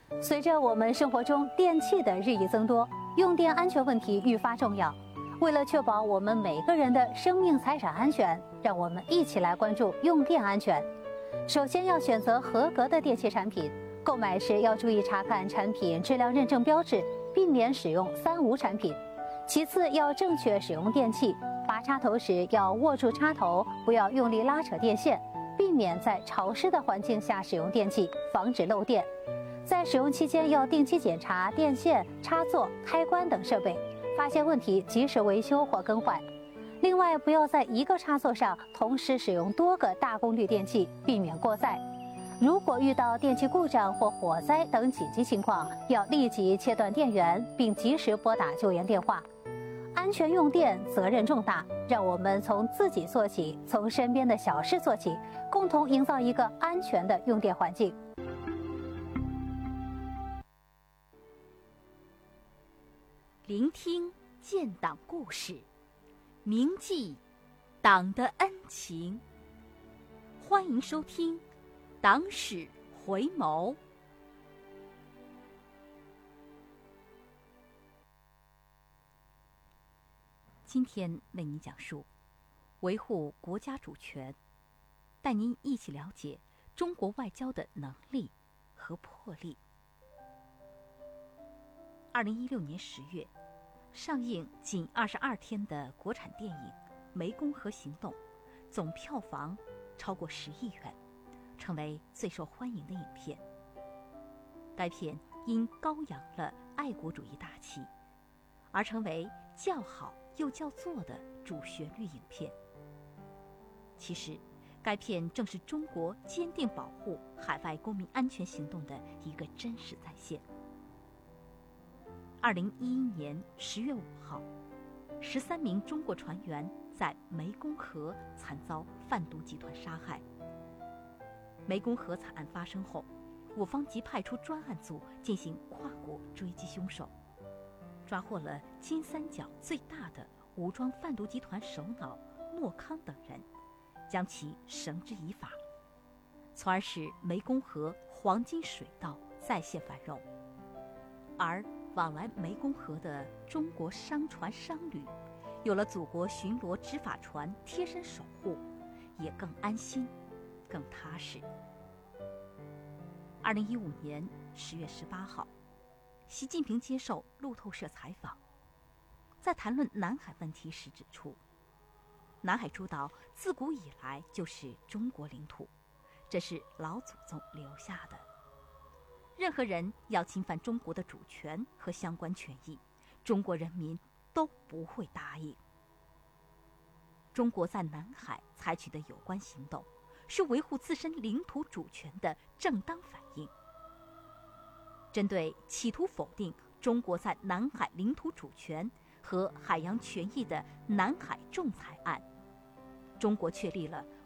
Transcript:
随着我们生活中电器的日益增多，用电安全问题愈发重要。为了确保我们每个人的生命财产安全，让我们一起来关注用电安全。首先要选择合格的电器产品，购买时要注意查看产品质量认证标志，避免使用三无产品。其次要正确使用电器，拔插头时要握住插头，不要用力拉扯电线，避免在潮湿的环境下使用电器，防止漏电。在使用期间要定期检查电线、插座、开关等设备，发现问题及时维修或更换。另外，不要在一个插座上同时使用多个大功率电器，避免过载。如果遇到电器故障或火灾等紧急情况，要立即切断电源，并及时拨打救援电话。安全用电责任重大，让我们从自己做起，从身边的小事做起，共同营造一个安全的用电环境。 聆听建党故事，铭记党的恩情。欢迎收听《党史回眸》。今天为您讲述维护国家主权，带您一起了解中国外交的能力和魄力。2016年10月，上映仅22天的国产电影《湄公河行动》，总票房超过10亿元，成为最受欢迎的影片。该片因高扬了爱国主义大旗，而成为叫好又叫座的主旋律影片。其实，该片正是中国坚定保护海外公民安全行动的一个真实再现。2011年10月5号，13名中国船员在湄公河惨遭贩毒集团杀害。湄公河惨案发生后，我方即派出专案组进行跨国追击凶手，抓获了金三角最大的武装贩毒集团首脑诺康等人，将其绳之以法，从而使湄公河黄金水道再现繁荣。而往来湄公河的中国商船商旅，有了祖国巡逻执法船贴身守护，也更安心更踏实。2015年10月18号，习近平接受路透社采访，在谈论南海问题时指出，南海诸岛自古以来就是中国领土，这是老祖宗留下的。任何人要侵犯中国的主权和相关权益，中国人民都不会答应。中国在南海采取的有关行动，是维护自身领土主权的正当反应。针对企图否定中国在南海领土主权和海洋权益的南海仲裁案，中国确立了